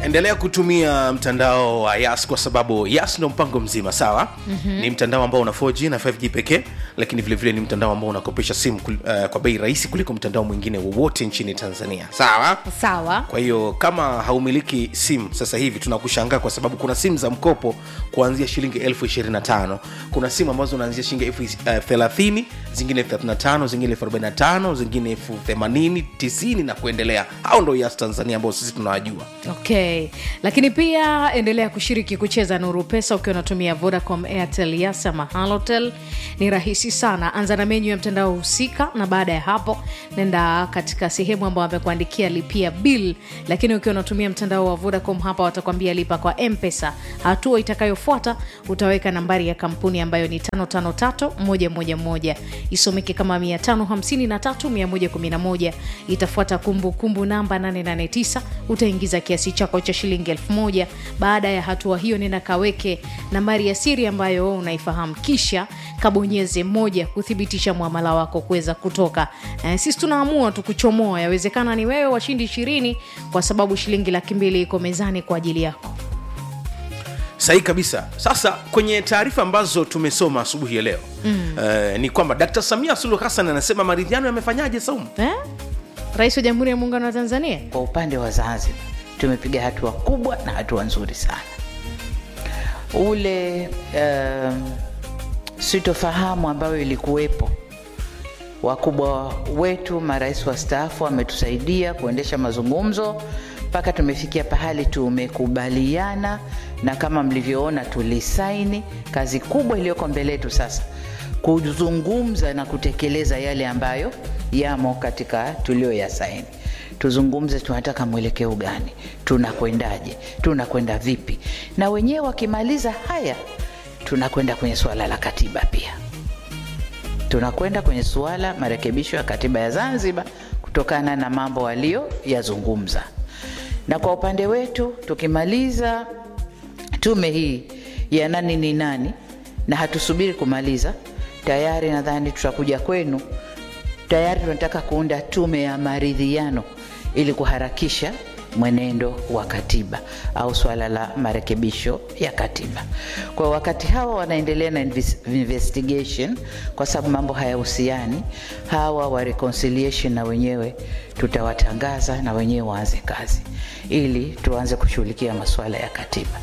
Endelea kutumia mtandao wa Yas kwa sababu Yas ndio mpango mzima, sawa? Ni mtandao ambao una 4G na 5G pekee, lakini vile vile ni mtandao ambao unakopesha simu kwa bei rahisi kuliko mtandao mwingine wowote nchini Tanzania. Sawa? Sawa. Kwa hiyo kama haumiliki simu sasa hivi tunakushangaa kwa sababu kuna simu za mkopo kuanzia shilingi 25,000. Kuna simu ambazo zinaanzia shilingi 30,000, zingine 35, zingine 45, zingine 80, 90 na kuendelea. Hao ndio Yas Tanzania ambao sisi tunawajua. Okay. Lakini pia endelea kushiriki kucheza Nuru Pesa ukiwa unatumia Vodacom, Airtel, Yas ama Halotel. Ni rahisi sana. Anza na menu ya mtandao husika na baada ya hapo nenda katika sehemu ambayo wamekuandikia lipia bill. Lakini ukiwa unatumia mtandao wa Vodacom hapa watakwambia lipa kwa M-Pesa. Hatua itakayofuata utaweka nambari ya kampuni ambayo ni 553111. Isomeke kama 553111. Itafuata kumbukumbu namba 889. Utaingiza kiasi chako cha shilingi 1000. Baada ya hatua hiyo nenda kaweke nambari ya siri ambayo unaifahamu, kisha kabonyeze 1 kuthibitisha muamala wako kuweza kutoka. Sisi tunaamua tukuchomoa. Yawezekana ni wewe washindi 20 kwa sababu shilingi 200 iko mezani kwa ajili yako. Sahi kabisa. Sasa kwenye taarifa ambazo tumesoma asubuhi ya leo ni kwamba Dr. Samia Suluhu Hassan anasema maridhiano yamefanyaje Saumu? Rais wa Jamhuri ya Muungano wa Tanzania kwa upande wa Zanzibar tumepiga hatua kubwa na hatua nzuri sana. Ule sitofahamu ambayo ilikuwepo, wakubwa wetu marais wastaafu wametusaidia kuendesha mazungumzo mpaka tumefikia pahali tumekubaliana, na kama mlivyoona tulisaini. Kazi kubwa iliyoko mbele yetu sasa kuzungumza na kutekeleza yale ambayo yamo katika tulioyasaini. Tuzungumze, tunataka mwelekeo gani, tunakwendaje, tunakwenda vipi, na wenyewe wakimaliza haya tunakwenda kwenye suala la katiba. Pia tunakwenda kwenye suala marekebisho ya katiba ya Zanzibar kutokana na mambo walioyazungumza. Na kwa upande wetu tukimaliza tume hii ya nani ni nani, na hatusubiri kumaliza, tayari nadhani tutakuja kwenu. Tayari tunataka kuunda tume ya maridhiano ili kuharakisha mwenendo wa katiba au swala la marekebisho ya katiba. Kwa wakati hawa wanaendelea na investigation, kwa sababu mambo hayahusiani, hawa wa reconciliation na wenyewe tutawatangaza na wenyewe waanze kazi ili tuanze kushughulikia masuala ya katiba.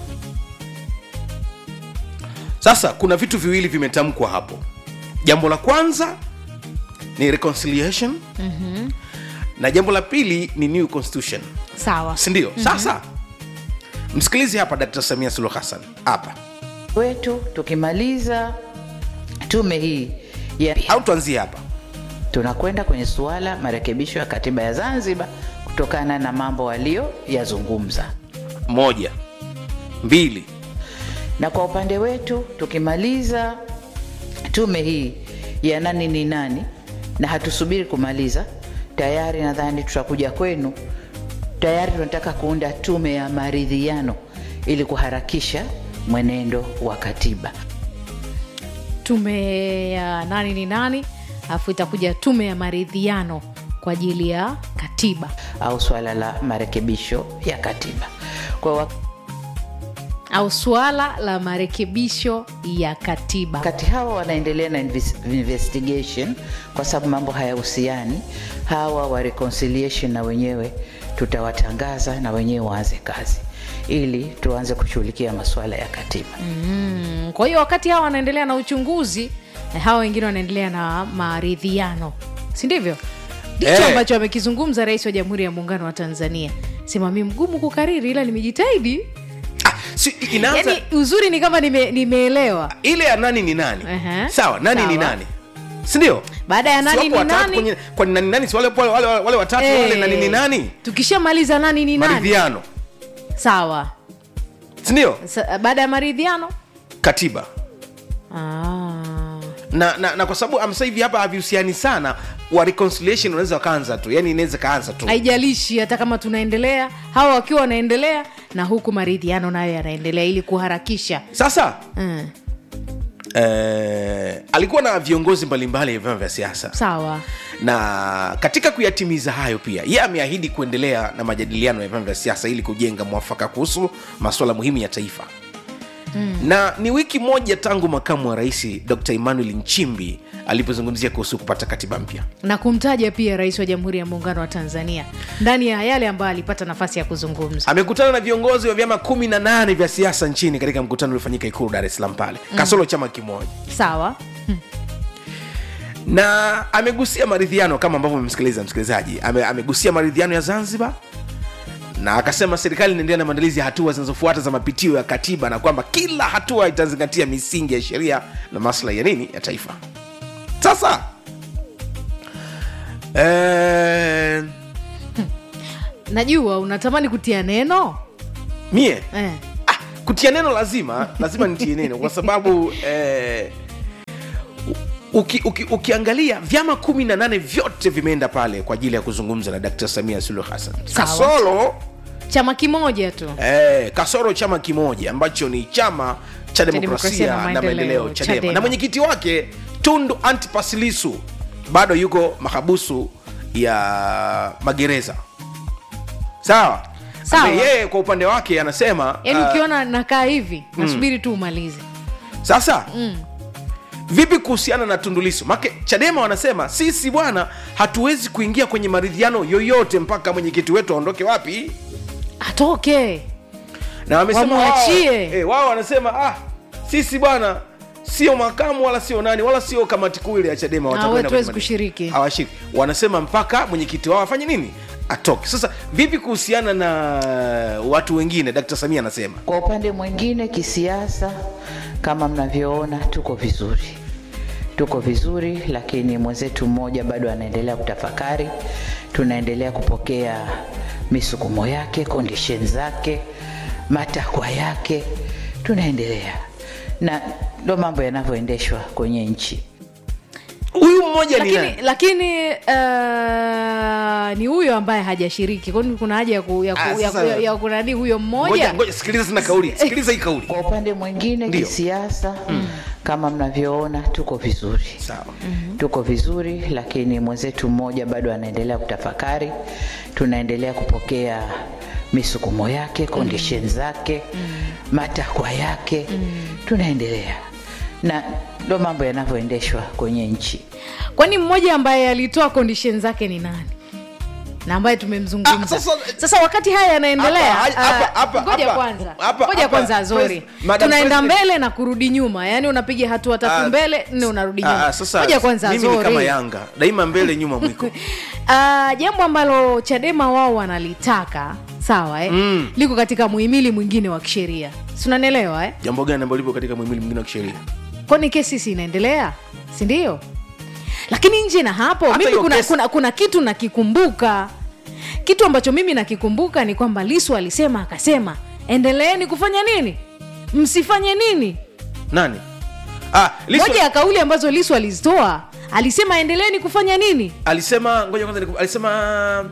Sasa kuna vitu viwili vimetamkwa hapo. Jambo la kwanza ni reconciliation. Na jambo la pili ni new constitution. Sawa. Si ndio? Sasa msikilize hapa Dr. Samia Suluhu Hassan hapa. Wetu tukimaliza tume hii ya au tuanzie hapa. Tunakwenda kwenye suala marekebisho ya katiba ya Zanzibar kutokana na mambo walioyazungumza. 1 2. Na kwa upande wetu tukimaliza tume hii ya nani ni nani, na hatusubiri kumaliza, tayari nadhani tutakuja kwenu. Tayari tunataka kuunda tume ya maridhiano ili kuharakisha mwenendo wa katiba. Tume ya nani ni nani, afu itakuja tume ya maridhiano kwa ajili ya katiba au swala la marekebisho ya katiba. au swala la marekebisho ya katiba. Wakati hawa wanaendelea na investigation, kwa sababu mambo hayahusiani, hawa wa reconciliation na wenyewe tutawatangaza na wenyewe waanze kazi ili tuanze kushughulikia masuala ya katiba. Kwa hiyo wakati hawa wanaendelea na uchunguzi, hawa wengine wanaendelea na maridhiano, si ndivyo? Ndicho ambacho amekizungumza Rais wa Jamhuri ya Muungano wa Tanzania. Sema mimi mgumu kukariri ila nimejitahidi. Yani uzuri ni kama nimeelewa. Ile ya nani ni nani. Sawa, nani Sawa. ni nani? Si ndio? Baada ya nani ni nani? Kwa nani nani si wale watatu wale nani ni nani? Tukishamaliza nani ni nani? Maridhiano. Sawa. Si ndio? Baada ya maridhiano katiba. Na kwa sababu sasa hivi hapa havihusiani sana, wa reconciliation unaweza kaanza tu. Yani inaweza kaanza tu. Haijalishi hata kama tunaendelea, hawa wakiwa wanaendelea na huku maridhiano nayo yanaendelea ili kuharakisha. Sasa alikuwa na viongozi mbalimbali ya vyama vya siasa. Sawa. Na katika kuyatimiza hayo pia yeye ameahidi kuendelea na majadiliano ya vyama vya siasa ili kujenga mwafaka kuhusu masuala muhimu ya taifa. Na ni wiki moja tangu makamu wa rais Dr. Emmanuel Nchimbi alipozungumzia kuhusu kupata katiba mpya na kumtaja pia rais wa Jamhuri ya Muungano wa Tanzania ndani ya yale ambayo alipata nafasi ya kuzungumza. Amekutana na viongozi wa vyama 18 vya siasa nchini katika mkutano uliofanyika Ikulu Dar es Salaam pale. Kasoro chama kimoja. Sawa. Na amegusia maridhiano kama ambavyo mmemsikiliza msikilizaji. Amegusia maridhiano ya Zanzibar. Na akasema serikali inaendelea na maandalizi ya hatua zinazofuata za mapitio ya katiba na kwamba kila hatua itazingatia misingi ya sheria na maslahi ya nini ya taifa. Sasa najua unatamani kutia neno mie kutia neno lazima nitie neno kwa sababu ukiangalia vyama 18 vyote vimeenda pale kwa ajili ya kuzungumza na Dr. Samia Suluhu Hassan. Kasoro chama kimoja tu. Kasoro chama kimoja ambacho ni chama cha demokrasia na maendeleo Chadema. Na mwenyekiti wake Tundu Antipas Lissu bado yuko mahabusu ya magereza. Sawa. Yeye kwa upande wake anasema ukiona nakaa hivi nasubiri tu umalize. Sasa vipi kuhusiana na Tundu Lissu? Make Chadema wanasema sisi bwana hatuwezi kuingia kwenye maridhiano yoyote mpaka mwenyekiti wetu aondoke wapi? Atoke. Na wamesema wao wanasema sisi bwana sio makamu wala sio nani wala sio kamati kuu ile ya Chadema watakwenda kushiriki. Hawashiriki. Wanasema mpaka mwenyekiti wao afanye nini? Atoke. Sasa vipi kuhusiana na watu wengine? Dr. Samia anasema kwa upande mwingine kisiasa, kama mnavyoona tuko vizuri, lakini mwenzetu mmoja bado anaendelea kutafakari. Tunaendelea kupokea misukumo yake, conditions zake, matakwa yake, tunaendelea na ndo mambo yanavyoendeshwa kwenye nchi. Huyu mmoja lakini ni huyo ambaye hajashiriki. Kwani kuna haja ya kunani huyo mmoja? Ngoja sikiliza sana kauli. Sikiliza hii kauli. Kwa upande mwingine kisiasa, kama mnavyoona tuko vizuri. Sawa. Tuko vizuri, lakini mwenzetu mmoja bado anaendelea kutafakari. Tunaendelea kupokea misukumo yake, conditions zake, matakwa yake, tunaendelea na ndo mambo yanavyoendeshwa kwenye nchi. Kwani mmoja ambaye alitoa conditions zake ni nani? Na ambaye tumemzungumza. Sasa wakati haya yanaendelea, ngoja kwanza Azori. Tunaenda mbele na kurudi nyuma. Yaani unapiga hatua tatu mbele, nne unarudi nyuma. Ngoja kwanza Azori. Mimi kama Yanga, daima mbele nyuma mwiko. Jambo ambalo Chadema wao wanalitaka, sawa liko katika muhimili mwingine wa kisheria. Si unanielewa Jambo gani ambalo lipo katika muhimili mwingine wa kisheria? Kwani kesi inaendelea, si ndio? Lakini nje na hapo mimi kuna kitu nakikumbuka. Kitu ambacho mimi nakikumbuka ni kwamba Lissu akasema endeleeni kufanya nini? Msifanye nini? Nani? Lissu. Moja ya kauli ambazo Lissu alizitoa, alisema endeleeni kufanya nini? Alisema ngoja kwanza alisema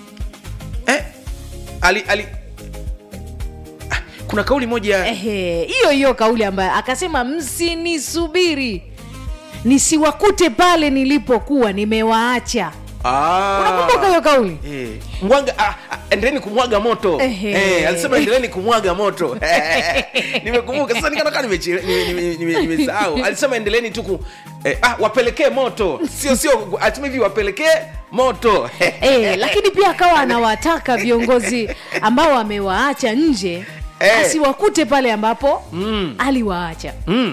kuna kauli moja hiyo kauli ambayo akasema msinisubiri nisiwakute pale nilipokuwa nimewaacha. Unakumbuka hiyo kauli? Endeleeni kumwaga moto. Alisema endeleeni kumwaga moto. Nimekumbuka sasa, nikana nimesahau. Alisema endeleeni tu wapelekee moto. Sio alisema hivi wapelekee moto. Lakini pia akawa anawataka viongozi ambao amewaacha nje asiwakute pale ambapo aliwaacha.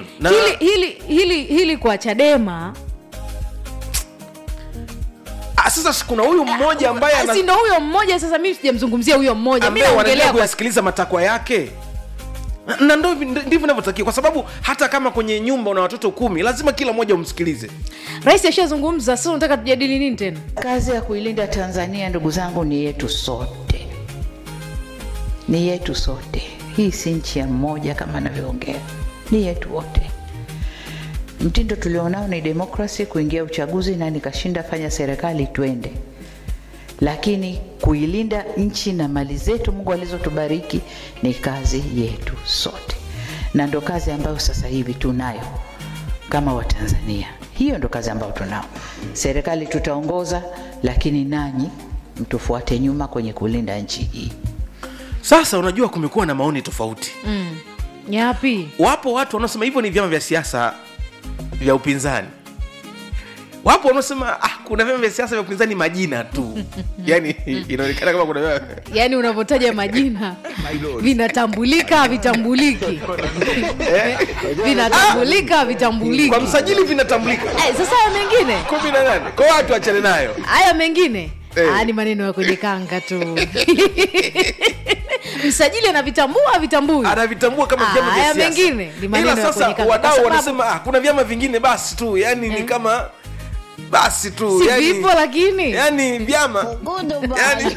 Hili kwa Chadema. Sasa kuna huyu mmoja ambaye ndio huyo mmoja. Sasa mimi sijamzungumzia huyo mmoja, mimi naongelea kusikiliza matakwa yake. Na ndivyo ninavyotakiwa, kwa sababu hata kama kwenye nyumba una watoto 10 lazima kila mmoja umsikilize. Rais ashazungumza, sasa unataka tujadili nini tena? Kazi ya kuilinda Tanzania, ndugu zangu, ni yetu sote. Ni yetu sote. Hii si nchi ya mmoja kama anavyoongea. Ni yetu wote. Mtindo tulionao ni demokrasi, kuingia uchaguzi na nikashinda, fanya serikali twende. Lakini kuilinda nchi na mali zetu Mungu alizotubariki ni kazi yetu sote. Na ndo kazi ambayo sasa hivi tunayo. kama Watanzania. Hiyo ndo kazi ambayo tunao. Serikali tutaongoza, lakini nanyi mtufuate nyuma kwenye kulinda nchi hii. Sasa unajua kumekuwa na maoni tofauti. Yapi? Wapo watu wanaosema hivyo ni vyama vya siasa vya upinzani. Wapo wanaosema kuna vyama vya siasa vya upinzani majina tu. Yaani inaonekana kama kuna yaani unavotaja majina vinatambulika havitambuliki. Vinatambulika havitambuliki. Kwa msajili vinatambulika. Sasa haya mengine 18. Kwa watu achane nayo. Haya mengine ni maneno ya kwenye kanga tu. Msajili anavitambua vitambui. Anavitambua kama vyama vya siasa. Haya mengine ni maneno ya kwenye kanga. Sasa wadau wanasema kuna vyama vingine basi tu, yani ni kama basi tu, si yani vipo lakini yani vyama yani.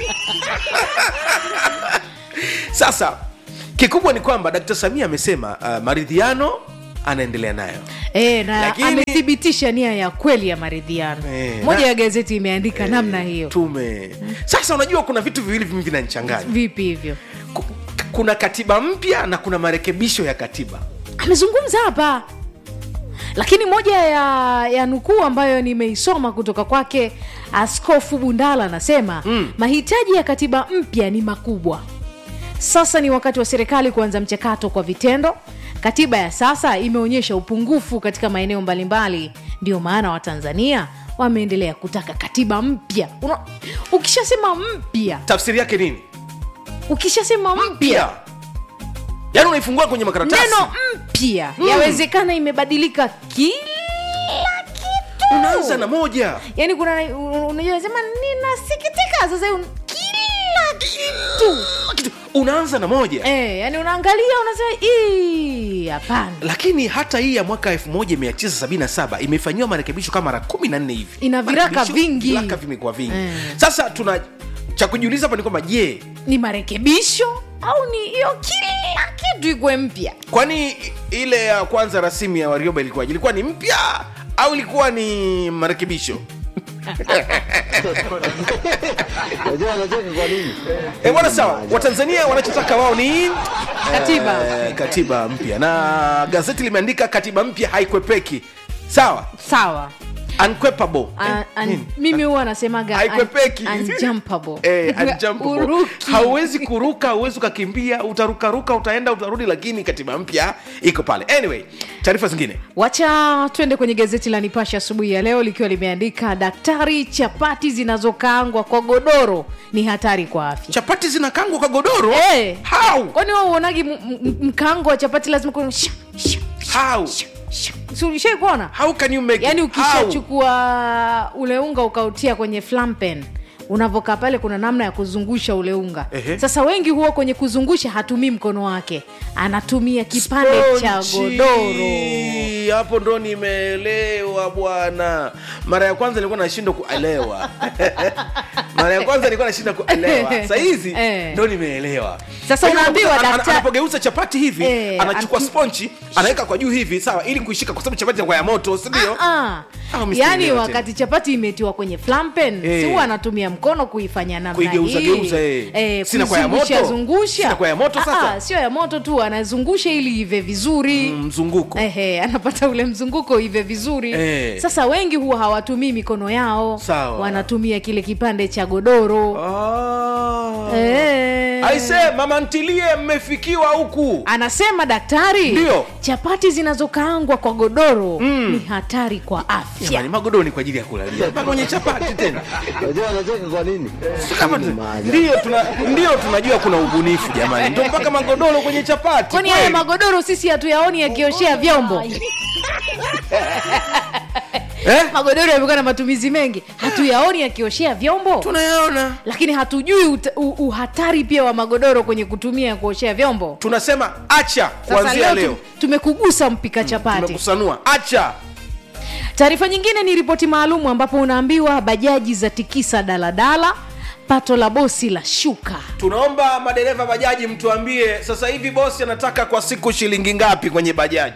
Sasa kikubwa ni kwamba Dr. Samia amesema maridhiano anaendelea nayo. Na lakini amethibitisha nia ya kweli ya maridhiano. Moja ya gazeti imeandika namna hiyo. Sasa unajua kuna vitu viwili vinanichanganya. Vipi hivyo? Kuna katiba mpya na kuna marekebisho ya katiba. Amezungumza hapa. Lakini moja ya nukuu ambayo nimeisoma kutoka kwake Askofu Bundala anasema mahitaji ya katiba mpya ni makubwa. Sasa ni wakati wa serikali kuanza mchakato kwa vitendo. Katiba ya sasa imeonyesha upungufu katika maeneo mbalimbali. Ndio maana Watanzania wameendelea kutaka katiba mpya. Ukishasema mpya, tafsiri yake nini? Ukishasema mpya, yaani unaifungua kwenye makaratasi. Neno mpya yawezekana imebadilika kila kitu. Unaanza na moja. Yaani kuna unajua sema ninasikitika sasa kila kitu. Unaanza na moja. Yaani unaangalia unasema hapana. Lakini hata hii ya mwaka 1977 imefanywa marekebisho kama mara 14 hivi. Ina viraka vingi. Viraka vimekuwa vingi. Sasa tuna cha kujiuliza hapa ni kwamba je, ni marekebisho au ni hiyo kila kitu iko mpya? Kwani ile ya kwanza rasimu ya Warioba ilikuwa ni mpya au ilikuwa ni marekebisho? Bwana sawa, Watanzania wanachotaka wao ni katiba mpya, na gazeti limeandika katiba mpya haikwepeki. Sawa. Unquepable. Mimi huwa nasemaga unjumpable. Unjumpable. Hauwezi kuruka, hauwezi kukimbia, utaruka, utaenda, utarudi, lakini katiba mpya iko pale. Anyway, taarifa zingine. Wacha twende kwenye gazeti la Nipashe asubuhi ya leo likiwa limeandika daktari, chapati zinazokaangwa kwa godoro ni hatari kwa afya. Chapati zinakaangwa kwa godoro? How? Kwani wewe unaonaje mkaango wa chapati lazima kwa how? Sulishe kuona? How can you make? Yaani ukishachukua ule unga ukautia kwenye flampen, unavoka pale kuna namna ya kuzungusha ule unga. Sasa wengi huwa kwenye kuzungusha hatumii mkono wake, anatumia kipande cha godoro. Hapo ndo nimeelewa bwana. Mara ya kwanza nilikuwa nashindwa kuelewa. Sasa hizi ndo nimeelewa. Sasa unaambiwa daktari anapogeuza chapati hivi, anachukua sponge, anaweka kwa juu hivi, sawa, ili kuishika kwa sababu chapati kwa ya moto, si ndio? Yaani wakati chapati imetiwa kwenye flampen, si huwa anatumia mkono kuifanya namna hii. Kuigeuza. Sina kwa ya moto. Sina kwa ya moto sasa. Sio ya moto tu, anazungusha ili ive vizuri. Mzunguko. Anapata ule mzunguko ive vizuri. Sasa wengi huwa hawatumii mikono yao. Wanatumia kile kipande cha godoro. Aise, mama ntilie mmefikiwa huku. Anasema daktari, ndio, chapati zinazokaangwa kwa godoro ni hatari kwa afya. Jamani, magodoro ni kwa ajili ya kulalia. Mpaka kwenye chapati tena. Unajua anacheka kwa nini? Ndio tunajua kuna ubunifu jamani. Ndio mpaka magodoro kwenye chapati. Kwani haya magodoro sisi hatuyaoni yakioshea vyombo? Magodoro yamekuwa na matumizi mengi, hatuyaoni yakioshea vyombo? Tunayaona, lakini hatujui uhatari pia wa magodoro kwenye kutumia kuoshea vyombo. Tunasema acha kuanzia leo. Tumekugusa mpika chapati. Tumekusanua, acha. Taarifa nyingine ni ripoti maalum ambapo unaambiwa bajaji za tikisa daladala, pato la bosi la shuka. Tunaomba madereva bajaji mtuambie sasa hivi bosi anataka kwa siku shilingi ngapi kwenye bajaji?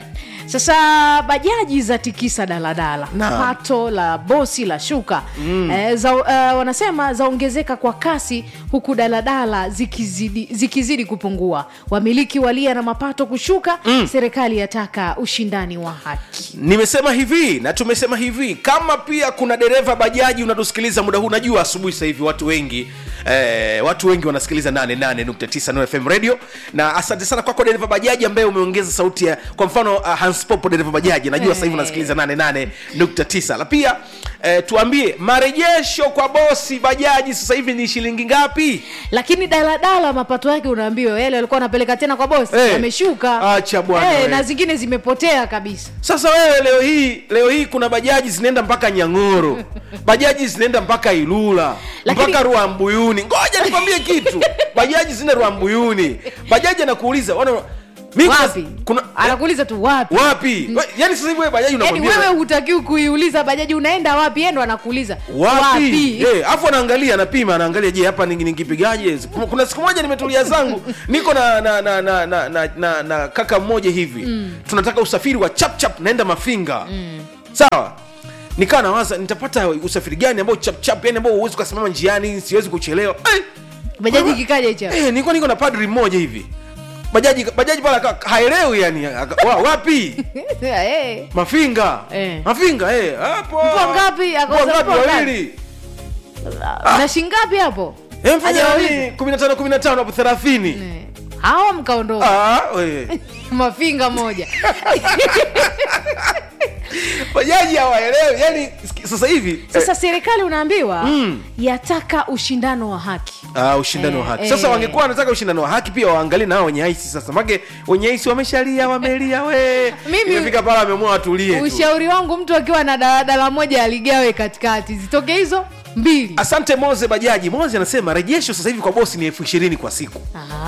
Sasa bajaji za tikisa daladala, pato la bosi la shuka. Wanasema zaongezeka kwa kasi huku daladala zikizidi kupungua. Wamiliki walia na mapato kushuka. Serikali yataka ushindani wa haki. Nimesema hivi na tumesema hivi, kama pia kuna dereva bajaji unatusikiliza muda huu, najua asubuhi sasa hivi watu wengi wanasikiliza 88.9 FM radio, na asante sana kwako dereva bajaji ambaye umeongeza sauti ya, kwa mfano Hans Popo dereva bajaji najua sasa hivi unasikiliza 88.9. La pia tuambie marejesho kwa bosi bajaji sasa hivi ni shilingi ngapi? Lakini daladala mapato yake unaambiwa yale walikuwa wanapeleka tena kwa bosi yameshuka. Acha bwana. Na zingine zimepotea kabisa. Sasa wewe leo hii kuna bajaji zinaenda mpaka Nyang'oro. Bajaji zinaenda mpaka Ilula, mpaka Ruambuyuni. Ngoja nikwambie kitu. Bajaji zinaenda Ruambuyuni. Bajaji anakuuliza wapi? Anakuuliza tu wapi? Wapi? Yaani sasa hivi wewe bajaji unamwambia. Yaani wewe hutakiwi kuiuliza bajaji unaenda wapi, yeye ndo anakuuliza wapi? Afu anaangalia, anapima, anaangalia je hapa ningipigaje? Kuna siku moja nimetulia zangu, niko na kaka mmoja hivi. Tunataka usafiri wa chap naenda Mafinga. Sawa? Nikaa nawaza nitapata usafiri gani ambao chap yani ambao uwezi kusimama njiani, siwezi kuchelewa. Bajaji kikaja hicho. Niko na padri mmoja hivi. Bajaji pala haelewi yani wapi? Mafinga. Mafinga hapo. Mpo ngapi? Ngapi wawili? Na shingapi hapo? Mfanya 15 hapo 30. Hao mkaondoka. Wewe. Mafinga moja. Bajaji hawaelewi yani sasa hivi. Sasa serikali unaambiwa yataka ushindano wa haki. Ushindano wa haki. Sasa wangekuwa wanataka ushindano wa haki pia waangalie nao wenye haisi sasa. Make wenye haisi wamelia we. Imefika pala wameamua watulie tu. Ushauri wangu mtu akiwa na daladala moja aligawe katikati. Zitoke hizo 2. Asante Moze bajaji. Moze anasema rejesho sasa hivi kwa bosi ni 20,000 kwa siku.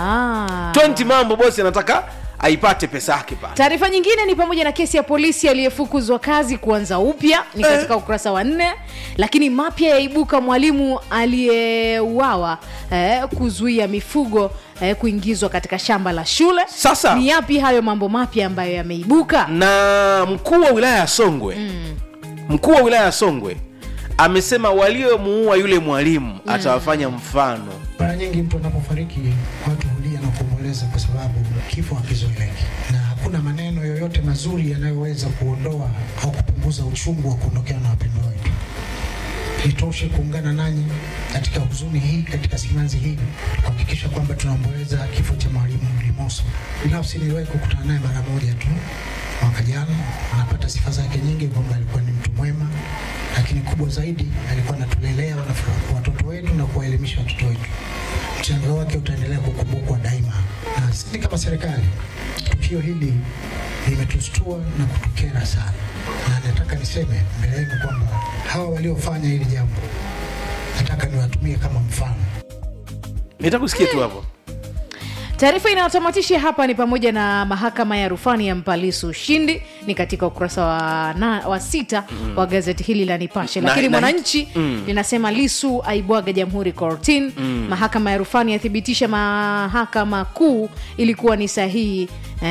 20 mambo bosi anataka aipate pesa yake pale. Taarifa nyingine ni pamoja na kesi ya polisi aliyefukuzwa kazi kuanza upya ni katika ukurasa wa 4, lakini mapya yaibuka mwalimu aliyeuawa kuzuia mifugo kuingizwa katika shamba la shule. Sasa ni yapi hayo mambo mapya ambayo yameibuka? Na mkuu wa wilaya ya Songwe. Mkuu wa wilaya ya Songwe amesema waliomuua yule mwalimu atawafanya mfano. Mara nyingi mtu anapofariki watu hulia na kuomboleza kwa sababu kifo hakizoeleki, na hakuna maneno yoyote mazuri yanayoweza kuondoa au kupunguza uchungu wa kuondokea na wapendwa wetu. Itoshe kuungana nanyi katika huzuni hii, katika simanzi hii, kuhakikisha kwamba tunaomboleza kifo cha mwalimu Limoso. Binafsi niliwahi kukutana naye mara moja tu mwaka jana. Anapata sifa zake nyingi kwamba alikuwa ni mtu mwema, lakini kubwa zaidi alikuwa anatulelea watoto wetu na kuwaelimisha watoto wetu. Mchango wake utaendelea kukumbukwa daima. Na sisi kama serikali, tukio hili limetustua na kutukera sana. Na nataka niseme mbele yenu kwamba hawa waliofanya hili jambo nataka niwatumie kama mfano. Nitakusikia tu hapo. Taarifa inayotamatisha hapa ni pamoja na mahakama ya rufani ya Mpalisu ushindi ni katika ukurasa wa 6 wa gazeti hili la Nipashe. Lakini Mwananchi linasema Lissu aibwaga jamhuri kortini. Mahakama ya rufani yathibitisha mahakama kuu ilikuwa ni sahihi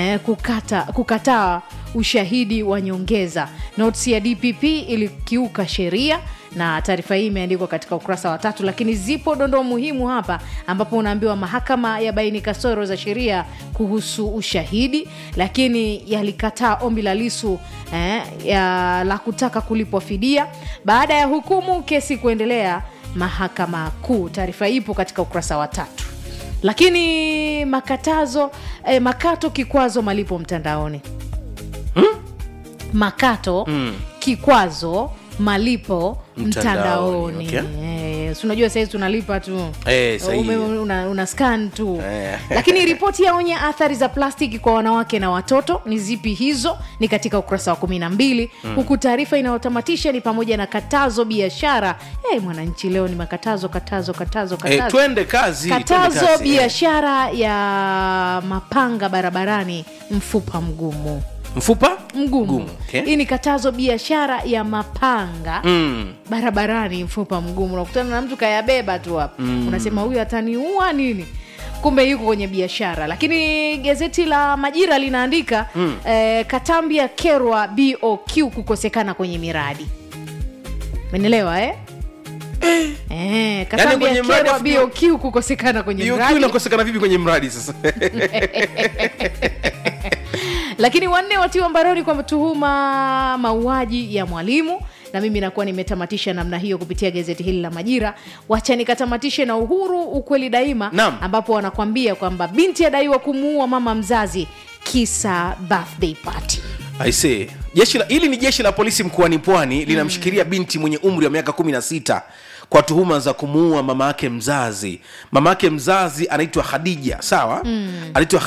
kukataa ushahidi wa nyongeza. Notes ya DPP ilikiuka sheria, na taarifa hii imeandikwa katika ukurasa wa 3. Lakini zipo dondoo muhimu hapa ambapo unaambiwa mahakama ya baini kasoro za sheria kuhusu ushahidi, lakini yalikataa ombi la Lissu la kutaka kulipwa fidia. Baada ya hukumu kesi kuendelea mahakama kuu. Taarifa ipo katika ukurasa wa 3. Lakini makato kikwazo malipo mtandaoni. Makato kikwazo malipo mtandaoni. Okay. Unajua sasa tunalipa tu. Una scan tu. Lakini ripoti yaonya athari za plastiki kwa wanawake na watoto. Ni zipi hizo? Ni katika ukurasa wa 12. Huku taarifa inayotamatisha ni pamoja na katazo biashara. Mwananchi leo ni makatazo. Twende kazi. Katazo biashara ya mapanga barabarani mfupa mgumu. Okay. Hii ni katazo biashara ya mapanga barabarani mfupa mgumu. Unakutana na mtu kayabeba tu hapa. Unasema huyu ataniua nini? kumbe yuko kwenye biashara. Lakini gazeti la Majira linaandika Katambia kerwa BOQ kukosekana kwenye miradi. Umeelewa Katambia kwenye mradi kerwa BOQ kukosekana kwenye miradi. BOQ inakosekana vipi kwenye mradi sasa? Lakini 4 watiwa mbaroni kwa tuhuma mauaji ya mwalimu. Na mimi nakuwa nimetamatisha namna hiyo kupitia gazeti hili la Majira. Wacha nikatamatishe na Uhuru, ukweli daima, ambapo wanakuambia kwamba binti adaiwa kumuua mama mzazi kisa birthday party. I say, hili ni jeshi la polisi mkoani Pwani linamshikilia binti mwenye umri wa miaka 16 kwa tuhuma za kumuua mama yake mzazi. Mama yake mzazi anaitwa Khadija, sawa? Anaitwa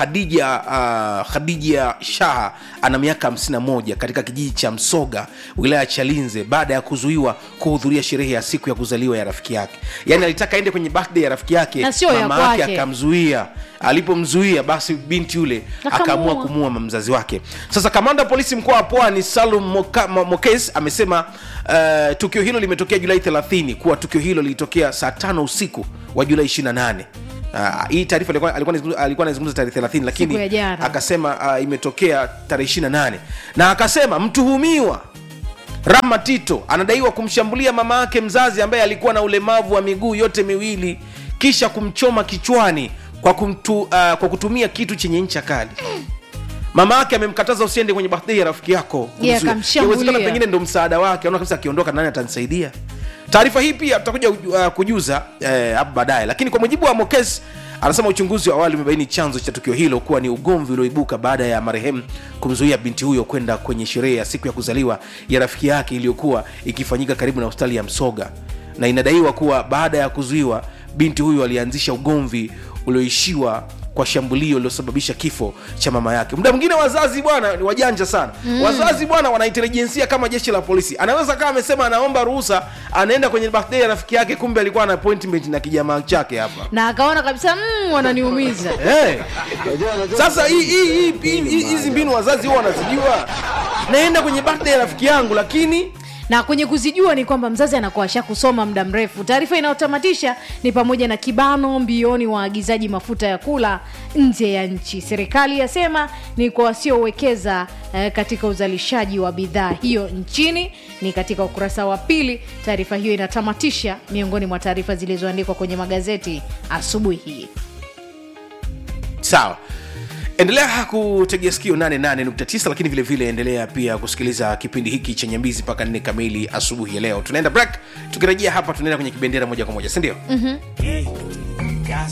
Khadija Shaha, ana miaka 51, katika kijiji cha Msoga, wilaya ya Chalinze, baada ya kuzuiwa kuhudhuria sherehe ya siku ya kuzaliwa ya rafiki yake. Yaani alitaka aende kwenye birthday ya rafiki yake, mama yake akamzuia. Alipomzuia basi binti yule akaamua kumuua mzazi wake. Sasa kamanda polisi mkoa wa Pwani Salum Mokes amesema tukio hilo limetokea Julai 30, kuwa tukio hilo lilitokea saa 5 usiku wa Julai 28. Hii taarifa alikuwa anazungumza tarehe 30, lakini akasema imetokea tarehe 28. Na akasema mtuhumiwa Rama Tito anadaiwa kumshambulia mama yake mzazi ambaye alikuwa na ulemavu wa miguu yote miwili, kisha kumchoma kichwani kwa kutumia kitu chenye ncha kali. Mama yake amemkataza usiende kwenye birthday ya rafiki yako. Inawezekana pengine ndo msaada wake, anaona kabisa akiondoka nani atanisaidia. Taarifa hii pia tutakuja kujuza hapo baadaye. Lakini kwa mujibu wa Mokes, anasema uchunguzi wa awali umebaini chanzo cha tukio hilo kuwa ni ugomvi ulioibuka baada ya marehemu kumzuia binti huyo kwenda kwenye sherehe ya siku ya kuzaliwa ya rafiki yake iliyokuwa ikifanyika karibu na hospitali ya Msoga. Na inadaiwa kuwa baada ya kuzuiwa, binti huyo alianzisha ugomvi ulioishiwa kwa shambulio lililosababisha kifo cha mama yake. Muda mwingine wazazi bwana ni wajanja sana. Wazazi bwana wana intelijensia kama jeshi la polisi. Anaweza kama amesema anaomba ruhusa, anaenda kwenye birthday ya rafiki yake, kumbe alikuwa na appointment na kijamaa chake hapa. Na akaona kabisa wananiumiza. Sasa hizi mbinu wazazi wao wanazijua. Naenda kwenye birthday ya rafiki yangu, lakini na kwenye kuzijua ni kwamba mzazi anakuwa kusoma muda mrefu. Taarifa inayotamatisha ni pamoja na kibano mbioni waagizaji mafuta ya kula nje ya nchi. Serikali yasema ni kwa wasiowekeza katika uzalishaji wa bidhaa hiyo nchini. Ni katika ukurasa wa 2. Taarifa hiyo inatamatisha miongoni mwa taarifa zilizoandikwa kwenye magazeti asubuhi hii. Sawa. Endelea kutegea sikio 88.9, lakini vile vile endelea pia kusikiliza kipindi hiki cha Nyambizi mpaka 4 kamili asubuhi ya leo. Tunaenda break, tukirejea hapa tunaenda kwenye kibendera moja kwa moja, si ndio?